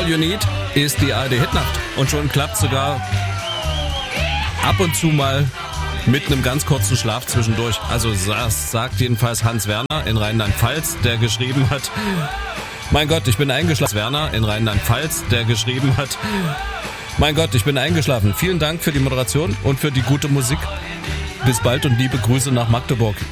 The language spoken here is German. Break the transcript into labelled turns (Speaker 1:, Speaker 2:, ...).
Speaker 1: All You Need ist die ARD Hitnacht. Und schon klappt sogar ab und zu mal mit einem ganz kurzen Schlaf zwischendurch. Also das sagt jedenfalls Hans Werner in Rheinland-Pfalz, der geschrieben hat: Mein Gott, ich bin eingeschlafen. Werner in Rheinland-Pfalz, der geschrieben hat: Mein Gott, ich bin eingeschlafen. Vielen Dank für die Moderation und für die gute Musik. Bis bald und liebe Grüße nach Magdeburg.